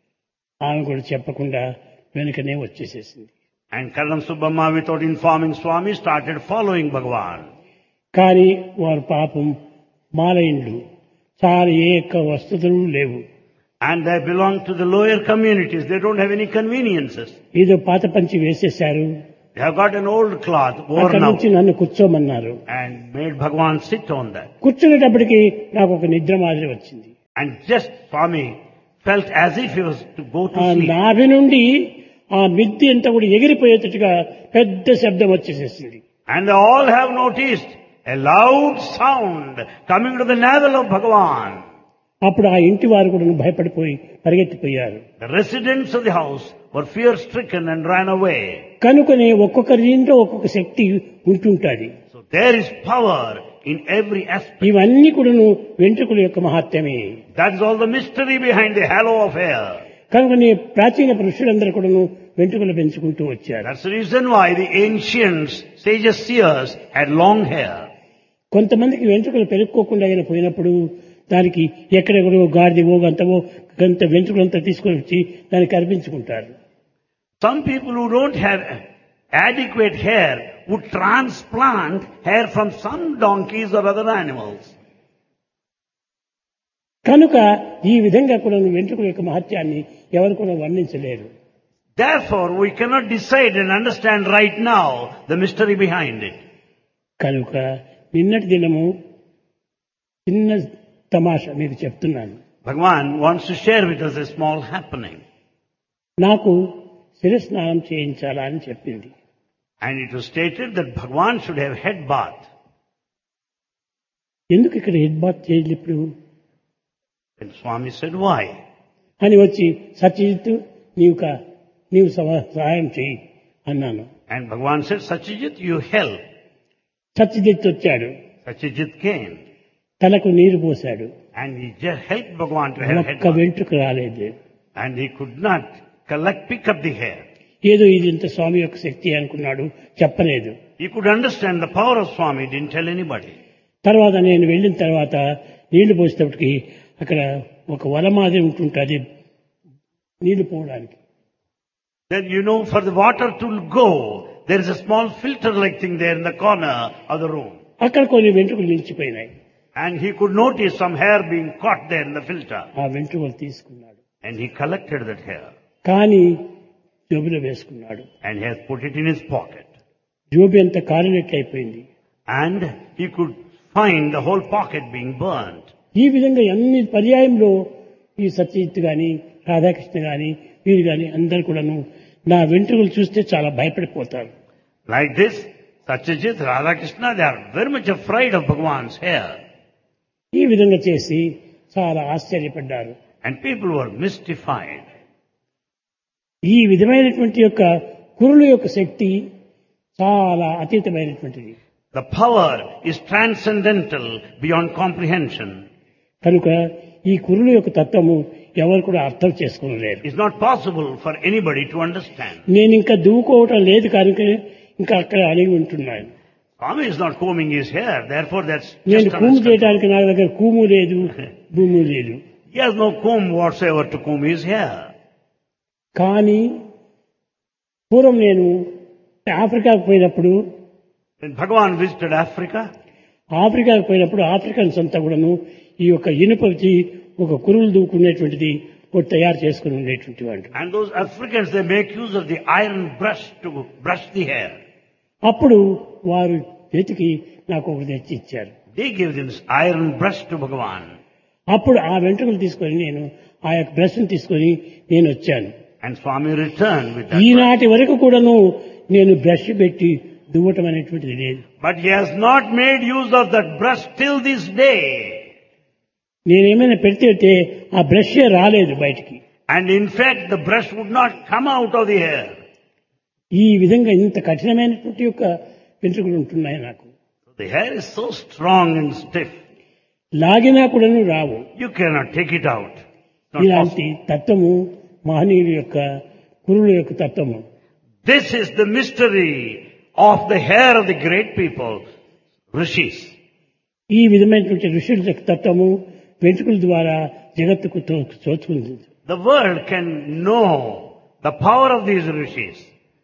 ఆమె కూడా చెప్పకుండా వెనుకనే వచ్చేసేసింది. And Karanam Subbamma, without informing Swami, started following Bhagavan. కానీ వారు పాపం మాలయిండ్లు, చాలా ఏ యొక్క వసతులు లేవు. And they belong to the lower communities. They don't have any conveniences. ఏదో పాత పంచి వేసేశారు. They have got an old cloth, అక్కడి worn నుంచి out, నన్ను కూర్చోమన్నారు. and made Bhagavan sit on that. కూర్చునేటప్పటికి నాకు ఒక నిద్ర మాదిరి వచ్చింది. And just Swami felt as if he was to go to ఆ sleep. నాభి నుండి ఆ మిద్ది అంతా కూడా ఎగిరిపోయేటట్టుగా పెద్ద శబ్దం వచ్చేసేసింది. And they all have noticed a loud sound coming to the navel of Bhagavan. అప్పుడు ఆ ఇంటి వారు కూడా భయపడిపోయి పరిగెత్తిపోయారు. The residents of the house were fear-stricken and ran away. కనుకనే ఒక్కొక్కరి ఇంట్లో ఒక్కొక్క శక్తి ఉంటుంటాది. So there is power in every aspect. ఇవన్నీ కూడాను వెంట్రుకల యొక్క మహాత్మ్యమే. That is all the mystery behind the halo of hair. కనుకనే ప్రాచీన పురుషులందరూ కూడాను వెంట్రుకలు పెంచుకుంటూ వచ్చారు. That's the reason why the ancients, sages, seers had long hair. కొంతమందికి వెంట్రుకలు పెరుక్కోకుండా అయినా పోయినప్పుడు దానికి ఎక్కడెక్కడో గాడిదవో గంత వెంట్రుకలంతా తీసుకొని వచ్చి దానికి అర్పించుకుంటారు. Some people who don't have adequate hair would transplant hair from some donkeys or other animals. కనుక ఈ విధంగా కూడా వెంట్రుకల యొక్క మహత్యాన్ని ఎవరు కూడా వర్ణించలేరు. Therefore, we cannot decide and understand right now the mystery behind it. కనుక నిన్నటి దినము చిన్న తమాషా మీకు చెప్తున్నాను. Bhagavan wants to share with us a small happening. నాకు శిరస్నానం చేయించాలా అని చెప్పింది. And it was stated that Bhagavan should have head bath. ఎందుకు ఇక్కడ హెడ్ బాత్ చేయలేదు ఇప్పుడు And Swami said, why? అని వచ్చి సత్యజిత్ నీవు సహాయం చేయి అన్నాను. And Bhagavan said, Satyajit, you help. Satyajit వచ్చాడు. Satyajit came. తలకు నీరు పోశాడు. And he just helped Bhagavan to have head ఒక్క bath. వెంట్రుక రాలేదు. And he could not pick up the hair. ఏదో ఇది ఇంత స్వామి యొక్క శక్తి అనుకున్నాడు, చెప్పలేదు. He could understand the power of Swami, didn't tell anybody. తర్వాత నేను వెళ్ళిన తర్వాత నీళ్లు పోసేటప్పటికి అక్కడ ఒక వల మాదిరి ఉంటుంటుంది నీళ్లు పోవడానికి. Then for the water to go, there is a small filter-like thing there in the corner of the room. అక్కడ కొన్ని వెంట్రుకలు నిలిచిపోయినాయి. And he could notice some hair being caught there in the filter. ఆ వెంట్రుకలు తీసుకున్నాడు. And he collected that hair. కానీ జోబిలో వేసుకున్నాడు. And he has put it in his pocket. Gobi అంతా కాలినట్లయిపోయింది. And he could find the whole pocket being burnt. ఈ విధంగా అన్ని పర్యాయంలో ఈ సత్యజిత్ గాని రాధాకృష్ణ గాని వీరు గాని అందరు కూడాను నా వెంట్రుకలు చూస్తే చాలా భయపడిపోతారు. Like this, Satyajit, Radhakrishna, they are very much afraid of Bhagavan's hair. ఈ విధంగా చేసి చాలా ఆశ్చర్యపడ్డారు. And people were mystified. ఈ విధమైనటువంటి యొక్క కురుల యొక్క శక్తి చాలా అతీతమైనటువంటిది. The power is transcendental beyond comprehension. కనుక ఈ కురుల యొక్క తత్వము ఎవరు కూడా అర్థం చేసుకోలేరు. It's not possible for anybody to understand. నేను ఇంకా దువ్వుకోవటం లేదు కనుక ఇంకా అక్కడ అడిగి ఉంటున్నాను. Swami is not combing his hair, therefore that's నేను just కూము understood. చేయడానికి నా దగ్గర కూము లేదు, భూము లేదు. He has no comb whatsoever to comb his hair. కానీ పూర్వం నేను ఆఫ్రికాకు పోయినప్పుడు When Bhagavan visited Africa, ఆఫ్రికాకు పోయినప్పుడు ఆఫ్రికన్స్ అంతా కూడాను ఈ యొక్క ఇనుపకి ఒక కురులు దూకునేటువంటిది ఒకటి తయారు చేసుకుని ఉండేటువంటి వాళ్ళు. and those Africans, they make use of the iron brush to brush the hair. అప్పుడు వారు చేతికి నాకు ఒకటి తెచ్చి ఇచ్చారు. They gave this iron brush to Bhagavan. అప్పుడు ఆ వెంట్రుకలు తీసుకొని నేను ఆ యొక్క బ్రష్ తీసుకొని నేను వచ్చాను. And Swami returned with that brush. ఈనాటి వరకు కూడాను నేను బ్రష్ పెట్టి దువ్వటం అనేటువంటిది లేదు. But he has not made use of that brush till this day. నేనేమైనా పెడితే ఆ బ్రష్ రాలేదు బయటికి. And in fact, the brush would not come out of the hair. ఈ విధంగా ఇంత కఠినమైనటువంటి యొక్క వెంట్రుకలు ఉంటున్నాయి నాకు. The hair is so strong and stiff. లాగినా కూడాను రావు. You cannot take it out. Not ఇలాంటి possible. తత్వము మహనీయుల యొక్క కురుల యొక్క తత్వము. This is the mystery of the hair of the great people, rishis. ఈ విధమైనటువంటి ఋషుల యొక్క తత్వము వెంట్రుకల ద్వారా జగత్తుకు తోచుకుంది. The world can know the power of these rishis.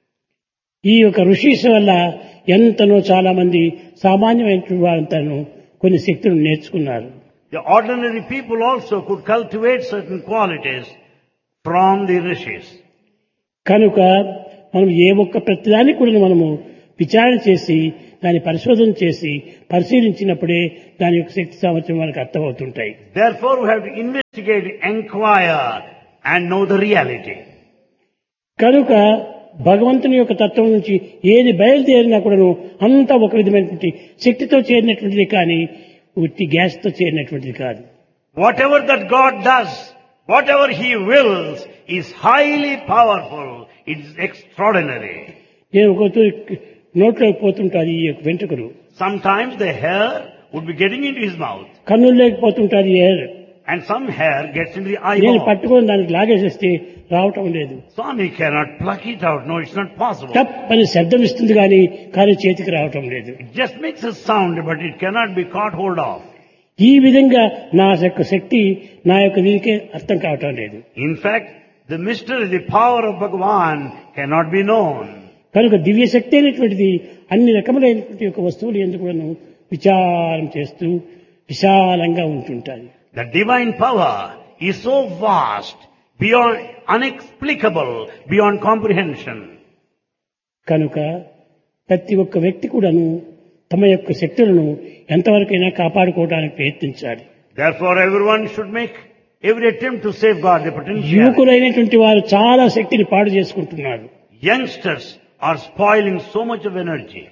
ఈ యొక్క ఋషీస్ వల్ల ఎంతనో చాలా మంది సామాన్యమైనటువంటి వారంతాను కొన్ని శక్తులు నేర్చుకున్నారు. The ordinary people also could cultivate certain qualities from the rishis. కనుక మనం ఏ ఒక్క ప్రతిదాన్ని కూడా మనము విచారణ చేసి దాన్ని పరిశోధన చేసి పరిశీలించినప్పుడే దాని యొక్క శక్తి సామర్థ్యం మనకు అర్థమవుతుంటాయి. Therefore, we have to investigate, inquire, and know the reality. కనుక భగవంతుని యొక్క తత్వం నుంచి ఏది బయలుదేరినా కూడాను అంతా ఒక విధమైనటువంటి శక్తితో చేరినటువంటిది కానీ ఉత్తి గ్యాస్ తో చేరినటువంటిది కాదు. Whatever that God does, whatever He wills, is highly powerful. It is extraordinary. నేను ఒక నోట్లోకి పోతుంటాది ఈ యొక్క వెంట్రుకలు. Sometimes the hair would be getting into his mouth, కన్నుల్లోకి పోతుంటాది air. and some hair gets into the నేను eyeball. పట్టుకొని దానికి లాగేసేస్తే రావటం లేదు. Swami cannot pluck it out. No, it's not possible. టప్ అని శబ్దం ఇస్తుంది కానీ చేతికి రావటం లేదు. It just makes a sound, but it cannot be caught hold of. ఈ విధంగా నా యొక్క శక్తి నా యొక్క దీనికే అర్థం కావటం లేదు. In fact, the mystery, the power of Bhagavan cannot be known. కనుక దివ్య శక్తి అనేటువంటిది అన్ని రకములైనటువంటి యొక్క వస్తువులు ఎందుకు కూడాను విచారం చేస్తూ విశాలంగా ఉంటుంటాయి. The divine power is so vast, beyond unexplicable, beyond comprehension. కనుక ప్రతి ఒక్క వ్యక్తి కూడాను తమ యొక్క శక్తులను ఎంతవరకైనా కాపాడుకోవడానికి ప్రయత్నించాలి. Therefore, everyone should make every attempt to safeguard the potential. యువకులైనటువంటి వారు చాలా శక్తిని పాడు చేసుకుంటున్నారు. Youngsters are spoiling so much of energy.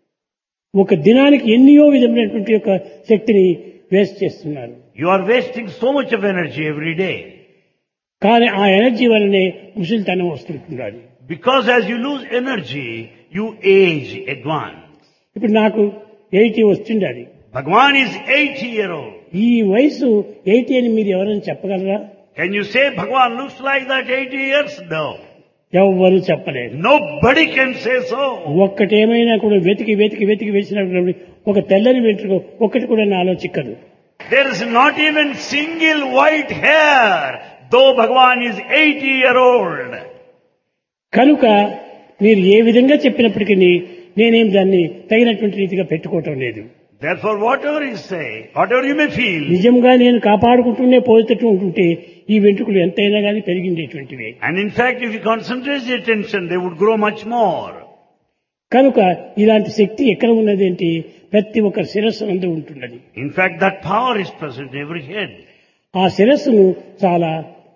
ఒక దినానికి ఎన్నో విధమైనటువంటి యొక్క శక్తిని వేస్ట్ చేస్తున్నారు. You are wasting so much of energy every day. కానీ ఆ ఎనర్జీ వల్లనే ముసలితనం వస్తుంటున్నది. Because as you lose energy, you age at once. ఇప్పుడు నాకు 80 వస్తుండాలి. Bhagavan is 80-year-old. ఈ వయసు 80 అని మీరు ఎవరైనా చెప్పగలరా? Can you say Bhagavan looks like that 80 years? No. ఎవరు చెప్పలేరు. Nobody can say so. ఒక్కటేమైనా కూడా వెతికి వేసినప్పుడు ఒక తెల్లని వెంట్రుక ఒక్కటి కూడా నాలో చిక్కదు. There is not even single white hair, though Bhagavan is 80-year-old. కనుక మీరు ఏ విధంగా చెప్పినప్పటికీ నేనేం దాన్ని తగినటువంటి రీతిగా పెట్టుకోవటం లేదు. Therefore, whatever you say, whatever you may feel, నిజంగా నేను కాపాడుకుంటూనే పోయేటట్టు ఉంటుంటే ఈ వెంట్రుకలు ఎంతైనా కానీ పెరిగిండేటువంటివే. and in fact, if you concentrate your attention, they would grow much more. కనుక ఇలాంటి శక్తి ఎక్కడ ఉన్నది అంటే ప్రతి ఒక్క శిరస్సు నందు ఉంటున్నది. In fact, that power is present in every head. ఆ శిరస్సును చాలా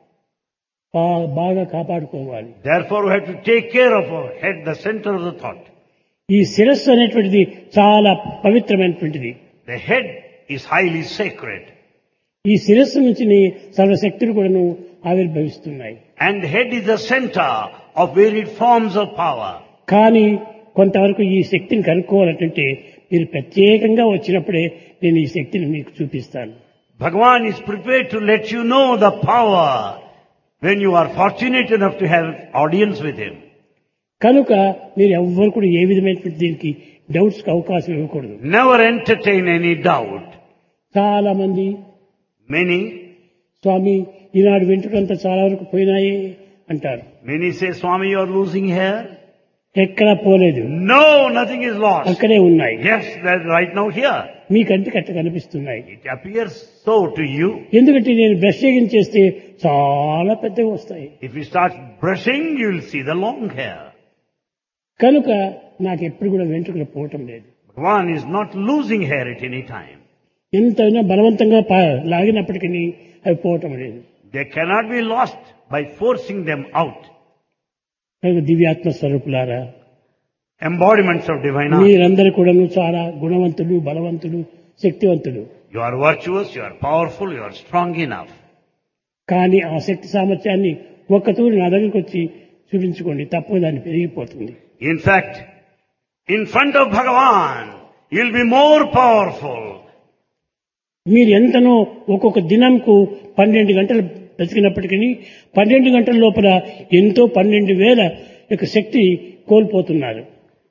బాగా కాపాడుకోవాలి. Therefore, we have to take care of our head, the center of the thought. ఈ శిరస్సు అనేటువంటిది చాలా పవిత్రమైనటువంటిది. The head is highly sacred. ఈ శిరస్సు నుంచి సర్వశక్తులు కూడాను ఆవిర్భవిస్తున్నాయి. And the head is the center of varied forms of power. కానీ కొంతవరకు ఈ శక్తిని కనుక్కోవాలంటే మీరు ప్రత్యేకంగా వచ్చినప్పుడే నేను ఈ శక్తిని మీకు చూపిస్తాను. Bhagavan is prepared to let you know the power when you are fortunate enough to have audience with him. కనుక మీరు ఎవ్వరు కూడా ఏ విధమైనటువంటి దీనికి డౌట్స్ కి అవకాశం ఇవ్వకూడదు. Never entertain any doubt. చాలా మంది Many స్వామి ఈనాడు వెంట్రుకంతా చాలా వరకు పోయినాయి అంటారు. say, Swami, you are losing hair. ఎక్కడా పోలేదు. No, nothing is lost. అక్కడే ఉన్నాయి. Yes, that's right now here. మీ కంటికి అట్ట కనిపిస్తున్నాయి. It appears so to you. ఎందుకంటే నేను బ్రష్ చేస్తే చాలా పెద్దగా వస్తాయి. If you start brushing, you will see the long hair. కనుక నాకు ఎప్పుడు కూడా వెంట్రుకలు పోవటం లేదు. Bhagavan is not losing hair at any time. ఎంతైనా బలవంతంగా లాగినప్పటికీ అవి పోవటం లేదు. They cannot be lost by forcing them out. కనుక దివ్యాత్మ స్వరూపులారా, Embodiments of divine art. మీరందరూ కూడా చాలా గుణవంతులు, బలవంతులు, శక్తివంతులు. You are virtuous, you are powerful, you are strong enough. కానీ ఆ శక్తి సామర్థ్యాన్ని ఒక్కతూరి నా దగ్గరికి వచ్చి చూపించుకోండి, తప్ప దాన్ని పెరిగిపోతుంది. In fact, in front of Bhagavan, you will be more powerful. మీరు ఎంతనో ఒక్కొక్క దినంకు 12 గంటలు బ్రతికినప్పటికీ 12 గంటల లోపల ఎంతో 12,000 యొక్క శక్తి కోల్పోతున్నారు.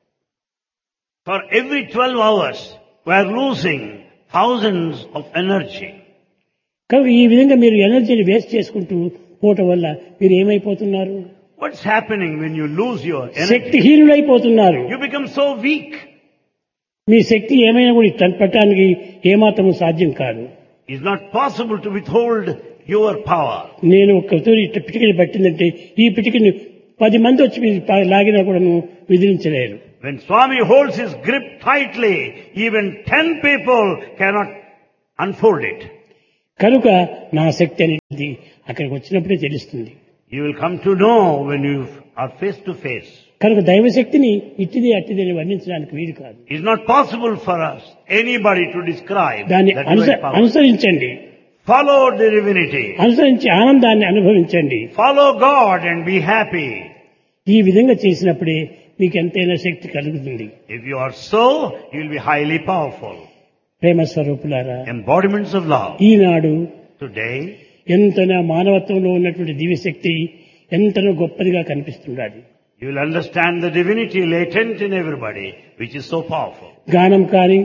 For every 12 hours, we are losing thousands of energy. కనుక ఈ విధంగా మీరు ఎనర్జీని వేస్ట్ చేసుకుంటూ పోవటం వల్ల మీరు ఏమైపోతున్నారు? What's happening when you lose your energy? శక్తిహీనులైపోతున్నారు. You become so weak. మీ శక్తి ఏమైనా కూడా పెట్టడానికి ఏమాత్రం సాధ్యం కాదు. It's not possible to withhold your power. నేను ఒక్కతూరి పిటికిని పట్టిందంటే ఈ పిటికిని 10 మంది వచ్చి మీరు లాగినా కూడా విదిలించలేరు. When Swami holds his grip tightly, even 10 people cannot unfold it. కనుక నా శక్తి అనేది అక్కడికి వచ్చినప్పుడే తెలుస్తుంది. You will come to know when you are face to face. కనుక దైవశక్తిని ఇట్టిది అట్టిది అని వర్ణించడానికి వీలు కాదు. It's not possible for us, anybody, to describe దాన్ని that divine power. అనుసరించండి. Follow the divinity. అనుసరించి ఆనందాన్ని అనుభవించండి. Follow God and be happy. ఈ విధంగా చేసినప్పుడే మీకు ఎంతైనా శక్తి కలుగుతుంది. If you are so, you will be highly powerful. ప్రేమ స్వరూపులారా, Embodiments of love. Eenadu Today, ఎంతైనా మానవత్వంలో ఉన్నటువంటి దివ్యశక్తి ఎంతనో గొప్పదిగా కనిపిస్తున్నది. you will understand the divinity latent in everybody, which is so powerful. గానం కానీ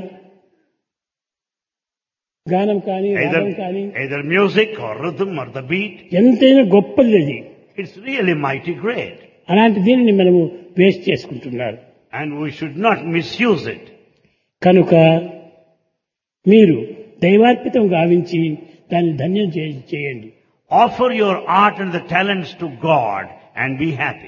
రాగం కానీ Either music or rhythm or the beat, ఎంతైనా గొప్పది అది. it's really mighty great. అలాంటి దీనిని మనము వేస్ట్ చేసుకుంటున్నారు. And we should not misuse it. కనుక మీరు దైవార్పితం గావించి దాన్ని ధన్యం చేయండి. Offer your art and the talents to God and be happy.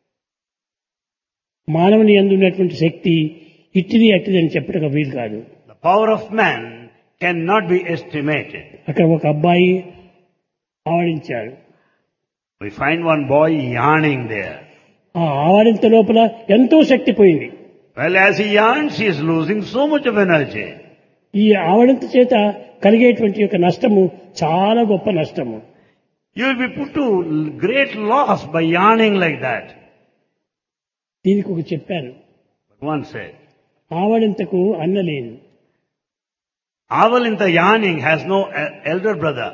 మానవుని యందు ఉన్నటువంటి శక్తి ఇట్టిది అట్టిది అని చెప్పడం వీలు కాదు. The power of man cannot be estimated. అక్కడ ఒక అబ్బాయి ఆవడించాడు. We find one boy yarning there. ఆ ఆవడింత లోపల ఎంతో శక్తి పోయింది. Well, as he yarns, he is losing so much of energy. ఈ ఆవడింత చేత కలిగేటువంటి యొక్క నష్టము చాలా గొప్ప నష్టము. You will be put to great loss by yarning like that. దీనికి ఒక చెప్పారు. But one said, ఆవడింతకు అన్న లేదు. Avalinta yarning has no elder brother.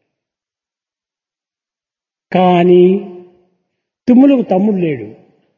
కానీ తుమ్ములకు తమ్ముడు లేడు.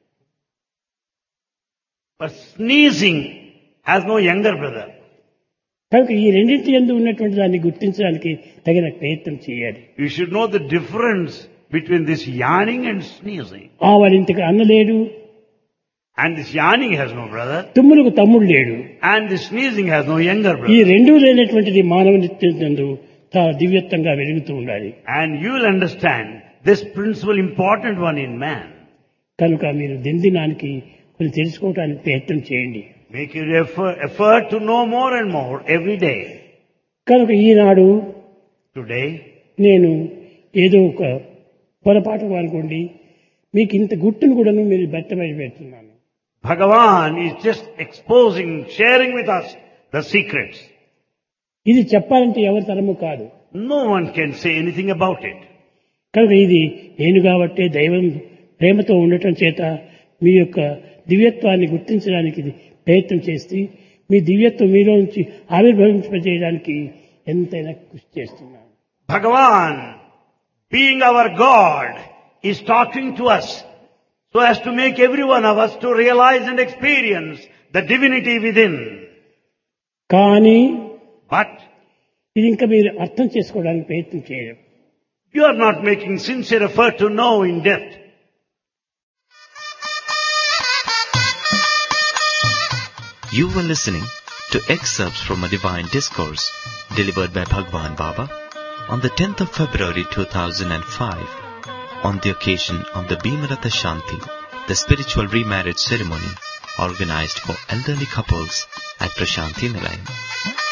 But sneezing has no younger brother. కనుక ఈ రెండింటి యందు ఉన్నటువంటి దాన్ని గుర్తించడానికి తగిన ప్రయత్నం చేయాలి. You should know the difference between this yarning and sneezing. ఆవడింతకు అన్న లేడు. And this yarning has no brother. తుమ్ములకు తమ్ముడు లేడు. And this sneezing has no younger ఈ brother. రెండూ లేనటువంటిది మానవుని యందు చాలా దివ్యత్వంగా వెలుగుతూ ఉండాలి. And you will understand this principle, important one in man. కనుక మీరు దినదినానికి కొన్ని తెలుసుకోవడానికి ప్రయత్నం చేయండి. Make your effort to know more and more every day. కనుక ఈనాడు Today, నేను ఏదో ఒక పొరపాటు అనుకోండి మీకు ఇంత గుట్టును కూడా మీరు బయట పెడుతున్నాను. Bhagavan is just exposing, sharing with us the secrets. ఇది చెప్పాలంటే ఎవరి తరము కాదు. No one can say anything about it. కనుక ఇది నేను కాబట్టి దైవం ప్రేమతో ఉండటం చేత మీ యొక్క దివ్యత్వాన్ని గుర్తించడానికి ఇది ప్రయత్నం చేసి మీ దివ్యత్వం మీలో నుంచి ఆవిర్భవింపజేయడానికి ఎంతైనా కృషి చేస్తున్నాను. Bhagavan, being our God, is talking to us so as to make every one of us to realize and experience the divinity within. కానీ But ఇది ఇంకా మీరు అర్థం చేసుకోవడానికి ప్రయత్నం చేయరు. you are not making sincere effort to know in depth. You were listening to excerpts from a divine discourse delivered by Bhagwan Baba on the 10th of February 2005 on the occasion of the Bhimarata Shanti, the spiritual remarriage ceremony organized for elderly couples at Prashanti Nilayam.